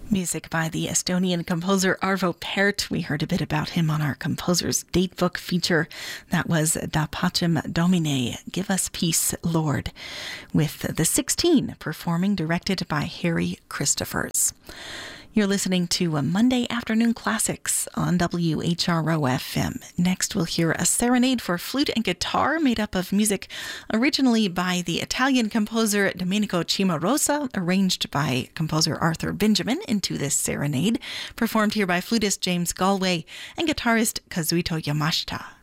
Music by the Estonian composer Arvo Pärt. We heard a bit about him on our Composer's Datebook feature. That was Da Pacem Domine, Give Us Peace, Lord, with the 16 performing, directed by Harry Christophers. You're listening to Monday Afternoon Classics on WHRO-FM. Next, we'll hear a serenade for flute and guitar made up of music originally by the Italian composer Domenico Cimarosa, arranged by composer Arthur Benjamin into this serenade, performed here by flutist James Galway and guitarist Kazuito Yamashita.